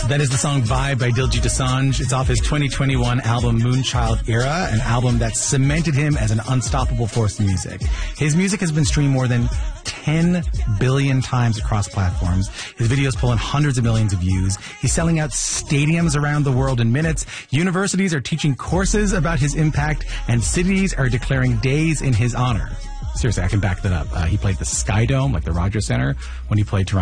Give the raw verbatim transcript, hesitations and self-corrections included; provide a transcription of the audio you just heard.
That is the song Vibe by Diljit Dosanjh. It's off his twenty twenty-one album Moonchild Era, an album that cemented him as an unstoppable force in music. His music has been streamed more than ten billion times across platforms. His videos pull in hundreds of millions of views. He's selling out stadiums around the world in minutes. Universities are teaching courses about his impact, and cities are declaring days in his honor. Seriously, I can back that up. Uh, he played the Sky Dome, like the Rogers Center, when he played Toronto.